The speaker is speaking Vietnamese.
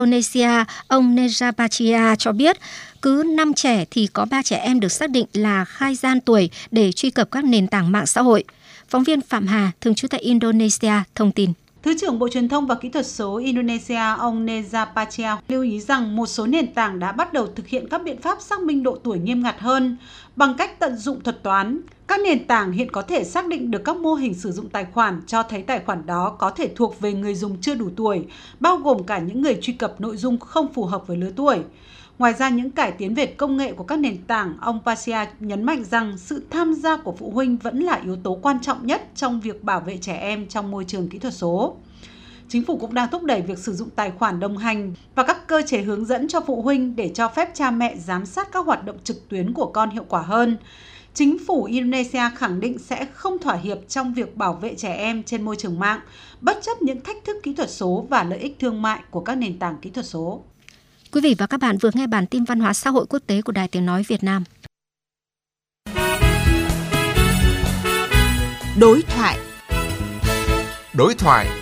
Indonesia, ông Nejapachia cho biết, cứ 5 trẻ thì có 3 trẻ em được xác định là khai gian tuổi để truy cập các nền tảng mạng xã hội. Phóng viên Phạm Hà, thường trú tại Indonesia, thông tin. Thứ trưởng Bộ Truyền thông và Kỹ thuật số Indonesia, ông Nejapachia lưu ý rằng một số nền tảng đã bắt đầu thực hiện các biện pháp xác minh độ tuổi nghiêm ngặt hơn bằng cách tận dụng thuật toán. Các nền tảng hiện có thể xác định được các mô hình sử dụng tài khoản cho thấy tài khoản đó có thể thuộc về người dùng chưa đủ tuổi, bao gồm cả những người truy cập nội dung không phù hợp với lứa tuổi. Ngoài ra, những cải tiến về công nghệ của các nền tảng, ông Pacia nhấn mạnh rằng sự tham gia của phụ huynh vẫn là yếu tố quan trọng nhất trong việc bảo vệ trẻ em trong môi trường kỹ thuật số. Chính phủ cũng đang thúc đẩy việc sử dụng tài khoản đồng hành và các cơ chế hướng dẫn cho phụ huynh để cho phép cha mẹ giám sát các hoạt động trực tuyến của con hiệu quả hơn. Chính phủ Indonesia khẳng định sẽ không thỏa hiệp trong việc bảo vệ trẻ em trên môi trường mạng, bất chấp những thách thức kỹ thuật số và lợi ích thương mại của các nền tảng kỹ thuật số. Quý vị và các bạn vừa nghe bản tin văn hóa xã hội quốc tế của Đài Tiếng nói Việt Nam. Đối thoại. Đối thoại.